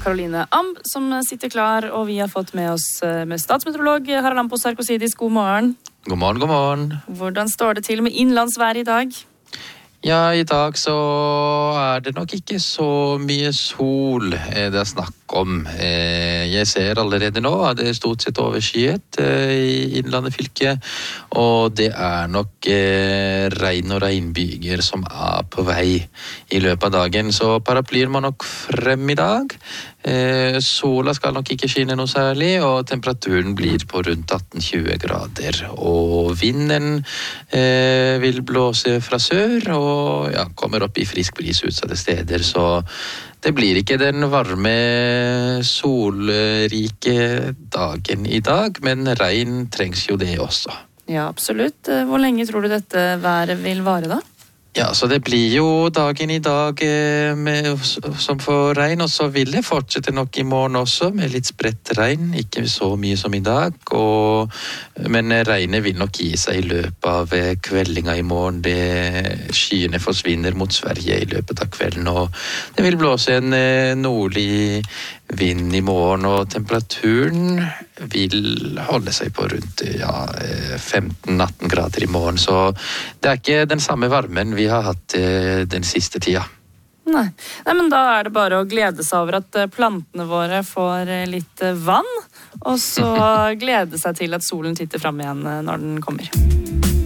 Karoline Amb, som sitter klar, og vi har fått med oss med statsmeteorolog Haralambos Sarkosidis. God morgen. God morgen, god morgen. Hvordan står det til med innlandsvær i dag? Ja, i dag så det nok ikke så mye sol det snakk om. Jeg ser allerede nå at det stort sett overskyet i Innlandet fylke, og det nok regn og regnbyger som på vei i løpet av dagen. Så paraplyer må nok frem i dag. Sola skal nok ikke skinne noe særlig, og temperaturen blir på rundt 18-20 grader. Og vinden vil blåse fra sør, og ja, kommer opp i frisk bris utsatte steder, så det blir ikke den varme, solrike dagen i dag, men regn trengs jo det også. Ja, absolutt. Hvor lenge tror du dette været vil vare da? Ja, så det blir jo dagen i dag som får regn, og så vil det fortsette nok i morgen også, med litt spredt regn, ikke så mye som i dag, men regnet vil nok gi seg i løpet av kveldinga i morgen. Skyene forsvinner mot Sverige i løpet av kvelden, og det vil blåse en nordlig vind i morgen, og temperaturen vil holde seg på rundt 15-18 grader i morgen, så det ikke den samme varmen vi har hatt den siste tida. Nei, men da det bare å glede seg over at plantene våre får litt vann, og så glede seg til at solen titter frem igjen når den kommer.